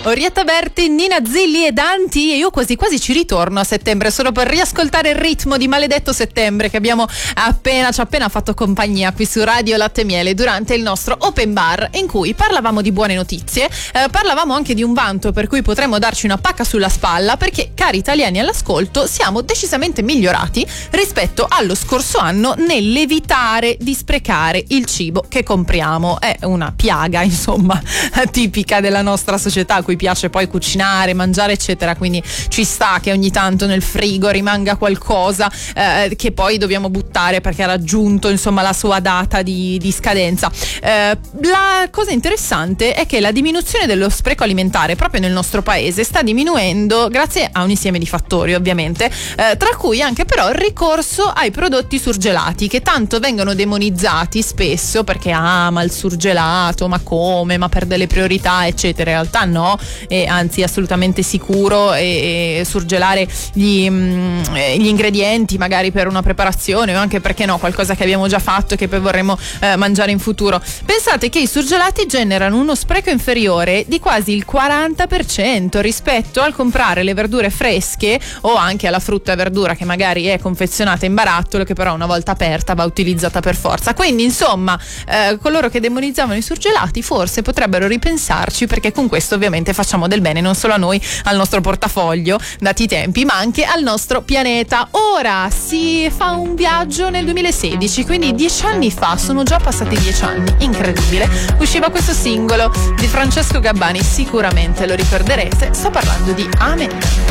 Orietta Berti, Nina Zilli e Danti, e io quasi quasi ci ritorno a settembre solo per riascoltare il ritmo di Maledetto Settembre che abbiamo ci ha appena fatto compagnia qui su Radio Latte e Miele durante il nostro open bar, in cui parlavamo di buone notizie, parlavamo anche di un vanto per cui potremmo darci una pacca sulla spalla, perché cari italiani all'ascolto siamo decisamente migliorati rispetto allo scorso anno nell'evitare di sprecare il cibo che compriamo. È una piaga insomma tipica della nostra società, a cui piace poi cucinare, mangiare eccetera, quindi ci sta che ogni tanto nel frigo rimanga qualcosa che poi dobbiamo buttare perché ha raggiunto insomma la sua data di scadenza. La cosa interessante è che la diminuzione dello spreco alimentare proprio nel nostro paese sta diminuendo grazie a un insieme di fattori ovviamente, tra cui anche però il ricorso ai prodotti surgelati, che tanto vengono demonizzati spesso perché ma il surgelato, ma come, ma per delle priorità eccetera. In realtà no, e anzi è assolutamente sicuro e surgelare gli ingredienti magari per una preparazione o anche, perché no, qualcosa che abbiamo già fatto e che poi vorremmo mangiare in futuro. Pensate che i surgelati generano uno spreco inferiore di quasi il 40% rispetto al comprare le verdure fresche o anche alla frutta e verdura che magari è confezionata in barattolo, che però una volta aperta va utilizzata per forza. Quindi insomma coloro che demonizzavano i surgelati forse potrebbero ripensarci, perché con questo ovviamente facciamo del bene non solo a noi, al nostro portafoglio dati i tempi, ma anche al nostro pianeta. Ora si fa un viaggio nel 2016, quindi 10 anni fa, sono già passati 10 anni, incredibile. Usciva questo singolo di Francesco Gabbani, sicuramente lo ricorderete, sto parlando di Amen.